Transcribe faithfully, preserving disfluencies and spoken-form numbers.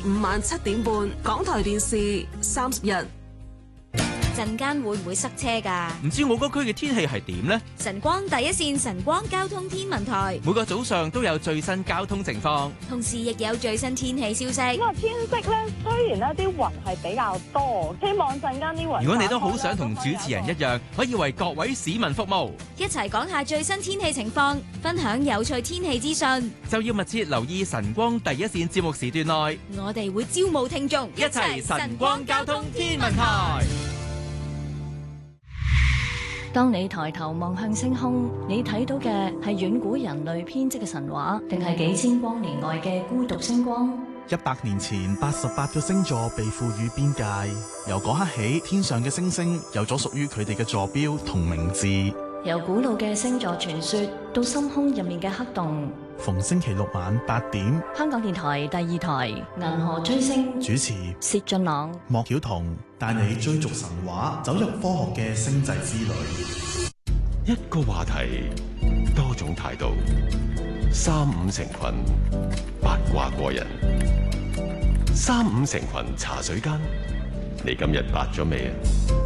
五晚七點半，港台電視三十日。 陣間會唔會塞車㗎？ 唔知我嗰區嘅天氣係點呢？ 晨光第一線晨光交通天文台每個早上都有最新交通情況， 同時亦有最新天氣消息。 咁啊，天色咧雖然咧啲雲係比較多，希望陣間啲雲。 如果你都好想同主持人一樣，可以為各位市民服務， 一齊講下最新天氣情況，分享有趣天氣資訊， 就要密切留意晨光第一線節目時段內， 我哋會招募聽眾， 一齊晨光交通天文台。 當你抬頭望向星空，你睇到嘅係遠古人類編織嘅神話，定係幾千光年外嘅孤獨星光？ 一百年前，八十八個星座被賦予邊界，由嗰刻起，天上嘅星星有咗屬於佢哋嘅座標同名字。 由古老嘅星座傳說到深空入面嘅黑洞。 逢星期六晚八點，香港電台第二台銀河追星主持薛俊朗、莫曉彤帶你追逐神話，走入科學嘅星際之旅。 一個話題，多種態度，三五成群，八卦過人。三五成群茶水間，你今日八咗未啊？